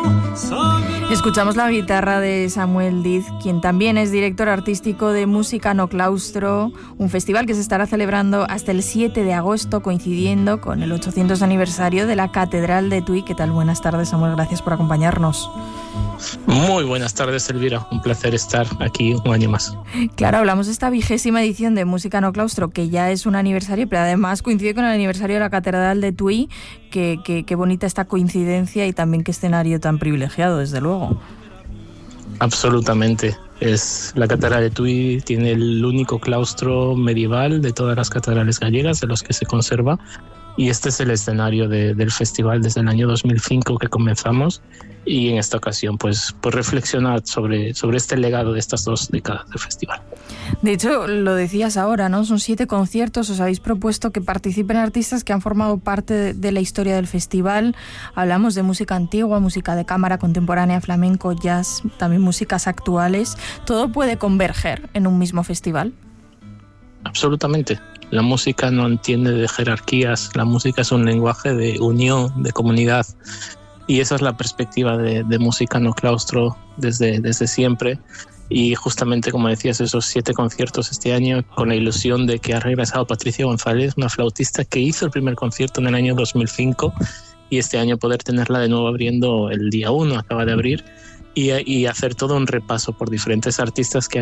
Escuchamos la guitarra de Samuel Diz, quien también es director artístico de Música No Claustro, un festival que se estará celebrando hasta el 7 de agosto, coincidiendo con el 800 aniversario de la Catedral de Tui. ¿Qué tal? Buenas tardes, Samuel, gracias por acompañarnos. Muy buenas tardes, Elvira. Un placer estar aquí un año más. Claro, hablamos de esta 20ª edición de Música No Claustro, que ya es un aniversario, pero además coincide con el aniversario de la Catedral de Tui. Qué bonita esta coincidencia y también qué escenario tan privilegiado, desde luego. Absolutamente. La Catedral de Tui tiene el único claustro medieval de todas las catedrales gallegas, de los que se conserva. Y este es el escenario del festival desde el año 2005 que comenzamos, y en esta ocasión pues reflexionar sobre este legado de estas 2 décadas del festival. De hecho, lo decías ahora, ¿no? Son 7 conciertos, os habéis propuesto que participen artistas que han formado parte de la historia del festival. Hablamos de música antigua, música de cámara, contemporánea, flamenco, jazz, también músicas actuales. ¿Todo puede converger en un mismo festival? Absolutamente. La música no entiende de jerarquías, la música es un lenguaje de unión, de comunidad, y esa es la perspectiva de Música No Claustro desde siempre. Y justamente, como decías, esos 7 conciertos este año, con la ilusión de que ha regresado Patricia González, una flautista que hizo el primer concierto en el año 2005, y este año poder tenerla de nuevo abriendo el día 1, acaba de abrir, y hacer todo un repaso por diferentes artistas que